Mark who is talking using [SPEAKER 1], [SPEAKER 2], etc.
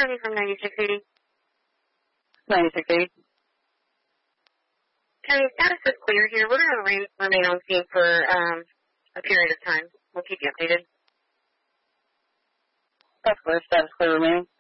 [SPEAKER 1] County from 9680.
[SPEAKER 2] 9680.
[SPEAKER 1] County, status is clear here. We're going to remain on scene for a period of time. We'll keep you updated.
[SPEAKER 2] That's clear. Status clear remaining.